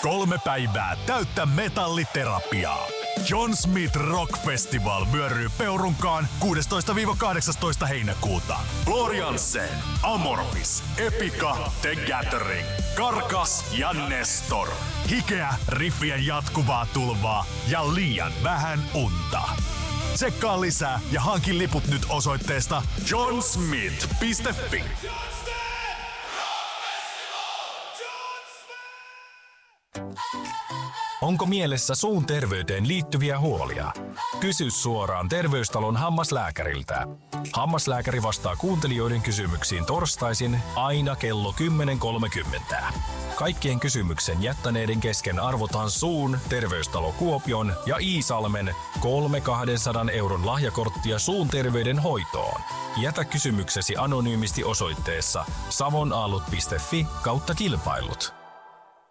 3 päivää täyttä metalliterapiaa. John Smith Rock Festival vyöryy Peurunkaan 16-18 heinäkuuta. Floriansen, Amorphis, Epica, The Gathering, Karkas ja Nestor. Hikeä, riffien jatkuvaa tulvaa ja liian vähän unta. Tsekkaa lisää ja hankin liput nyt osoitteesta johnsmith.fi. Onko mielessä suun terveyteen liittyviä huolia? Kysy suoraan Terveystalon hammaslääkäriltä. Hammaslääkäri vastaa kuuntelijoiden kysymyksiin torstaisin aina kello 10.30. Kaikkien kysymyksen jättäneiden kesken arvotaan suun, Terveystalo Kuopion ja Iisalmen 200 euron lahjakorttia suun terveyden hoitoon. Jätä kysymyksesi anonyymisti osoitteessa savonaalut.fi/kilpailut.